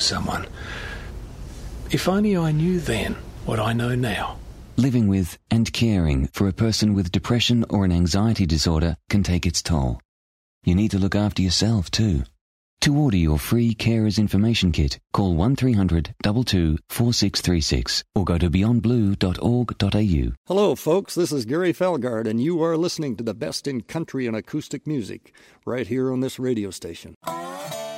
someone. If only I knew then what I know now. Living with and caring for a person with depression or an anxiety disorder can take its toll. You need to look after yourself too. To order your free Carers Information Kit, call 1300 22 4636 or go to beyondblue.org.au. Hello, folks. This is Gary Felgard, and you are listening to the best in country and acoustic music right here on this radio station.